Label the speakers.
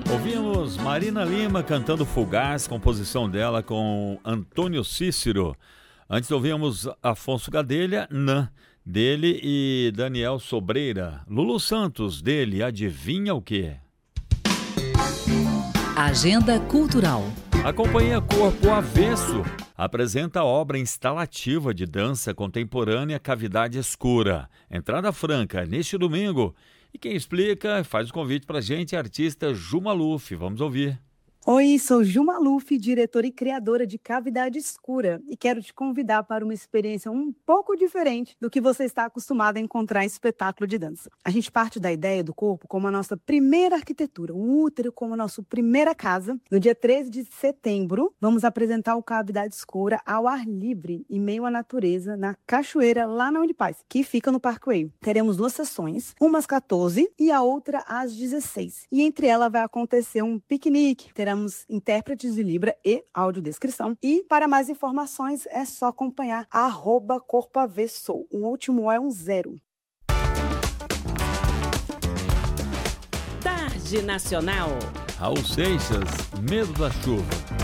Speaker 1: Ouvimos Marina Lima cantando Fugaz, composição dela com Antônio Cícero. Antes ouvimos Afonso Gadelha, Nã, dele, e Daniel Sobreira. Lulu Santos, dele, Adivinha o Quê?
Speaker 2: Agenda Cultural.
Speaker 1: A Companhia Corpo Avesso apresenta a obra instalativa de dança contemporânea Cavidade Escura. Entrada franca neste domingo. E quem explica, faz o convite pra gente, é a artista Ju Maluf. Vamos ouvir.
Speaker 3: Oi, sou Ju Maluf, diretora e criadora de Cavidade Escura, e quero te convidar para uma experiência um pouco diferente do que você está acostumado a encontrar em espetáculo de dança. A gente parte da ideia do corpo como a nossa primeira arquitetura, o útero como a nossa primeira casa. No dia 13 de setembro, vamos apresentar o Cavidade Escura ao ar livre, em meio à natureza, na Cachoeira, lá na Unipaz, que fica no Parkway. Teremos 2 sessões, uma às 14 e a outra às 16. E entre elas vai acontecer um piquenique. Teremos intérpretes de Libra e audiodescrição. E para mais informações é só acompanhar @corpoavesso. O último é um 0.
Speaker 2: Tarde Nacional.
Speaker 1: Raul Seixas, Medo da Chuva.